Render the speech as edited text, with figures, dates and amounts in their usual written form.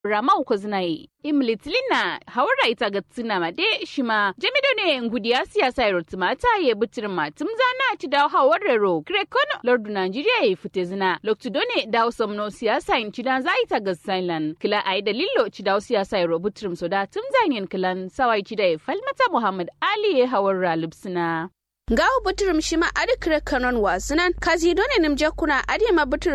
rama uko zinai imlitlina hawara ita ga tsina ma de shima jamido ne ngudiya siyasa rotumata ye butirma tumzana ci dawo hawarero krekono lordu Nigeria ye fute zina loktudone dawo somno siyasa in ci dan zaita ga silent kila ai dalillo ci dawo siyasa ro butrim soda tumzanin kilan sawai ci da falmata Muhammad Ali ye hawarra lubsina gawo buturum shima adi krek kanon wasunan kazi done nimje kuna adi ma butur